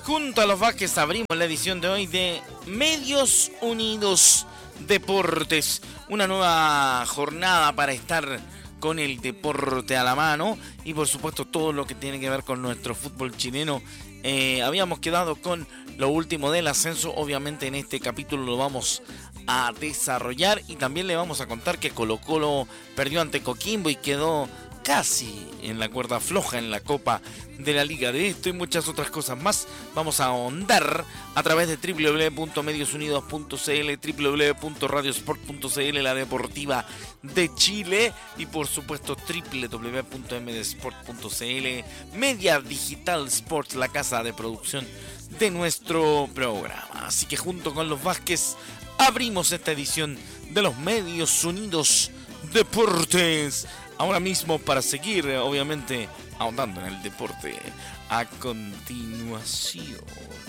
Junto a los Vázquez abrimos la edición de hoy de Medios Unidos Deportes. Una nueva jornada para estar con el deporte a la mano y por supuesto todo lo que tiene que ver con nuestro fútbol chileno. Habíamos quedado con lo último del ascenso. Obviamente en este capítulo lo vamos a desarrollar y también le vamos a contar que Colo-Colo perdió ante Coquimbo y quedó casi en la cuerda floja en la Copa de la Liga. De esto y muchas otras cosas más vamos a ahondar a través de www.mediosunidos.cl, www.radiosport.cl, la deportiva de Chile, y por supuesto www.mdsport.cl, Media Digital Sports, la casa de producción de nuestro programa. Así que junto con los Vázquez abrimos esta edición de los Medios Unidos Deportes. Ahora mismo para seguir, obviamente, ahondando en el deporte a continuación.